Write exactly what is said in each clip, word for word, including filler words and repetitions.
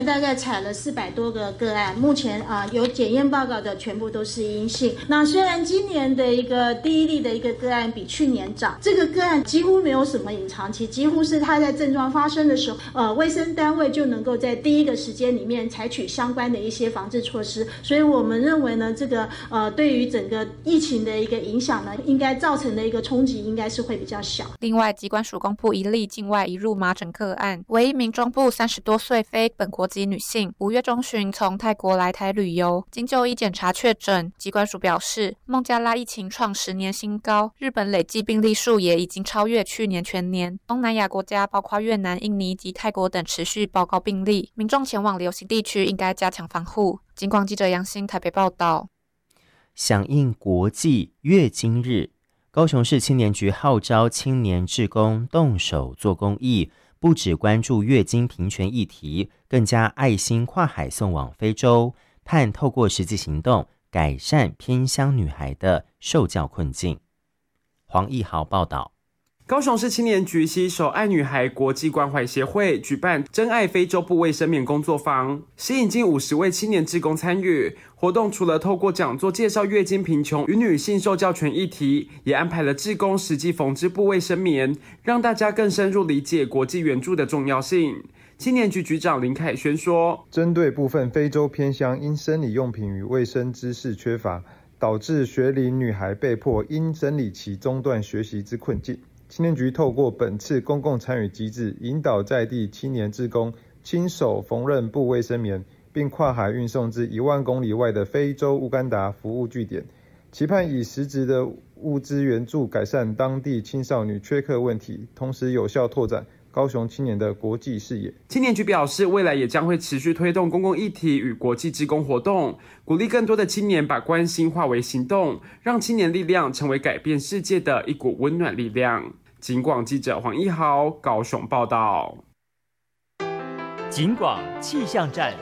大概采了四百多个个案，目前啊、呃、有检验报告的全部都是阴性。那虽然今年的一个第一例的一个个案比去年涨，这个个案几乎没有什么隐藏期，几乎是他在症状发生的时候，呃，卫生单位就能够在第一个时间里面采取相关的一些防治措施。所以我们认为呢，这个呃对于整个疫情的一个影响呢，应该造成的一个冲击应该是会比较小。 另外，疾管署公布一例境外移入麻疹个案，为一名中部三十多岁非本国籍女性，五月中旬从泰国来台旅游，经就医检查确诊。疾管署表示，孟加拉疫情创十年新高，日本累计病例数也已经超越去年全年。东南亚国家包括越南、印尼及泰国等持续报告病例，民众前往流行地区应该加强防护。警广记者杨欣台北报道。 响应国际月经日，高雄市青年局号召青年志工动手做公益，不只关注月经平权议题，更加爱心跨海送往非洲，盼透过实际行动改善偏乡女孩的受教困境。黄义豪报道。 高雄市青年局携手爱女孩国际关怀协会举办真爱非洲部卫生棉工作坊，吸引近五十位青年志工参与。活动除了透过讲座介绍月经贫穷与女性受教权议题，也安排了志工实际缝制部卫生棉，让大家更深入理解国际援助的重要性。青年局局长林凯轩说， 针对部分非洲偏乡因生理用品与卫生知识缺乏，导致学龄女孩被迫因生理期中断学习之困境，青年局透过本次公共参与机制，引导在地青年志工亲手缝纫布卫生棉，并跨海运送至一万公里外的非洲乌干达服务据点，期盼以实质的物资援助改善当地青少女缺课问题，同时有效拓展高雄青年的国际视野。 青年局表示，未来也将会持续推动公共议题与国际志工活动，鼓励更多的青年把关心化为行动，让青年力量成为改变世界的一股温暖力量。警广记者黄一豪高雄报道。 警广气象站。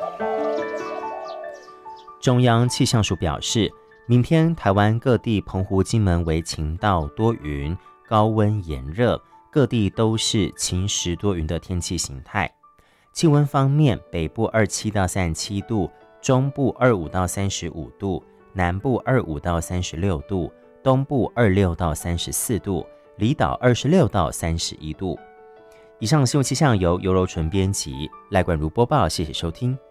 中央气象署表示，明天台湾各地澎湖、金门为晴到多云，高温炎热，各地都是晴时多云的天气形态。气温方面，北部二十七到三十七度，中部二十五到三十五度，南部二十五到三十六度，东部二十六到三十四度，离岛二十六到三十一度。以上新闻气象由尤柔纯编辑，赖冠如播报，谢谢收听。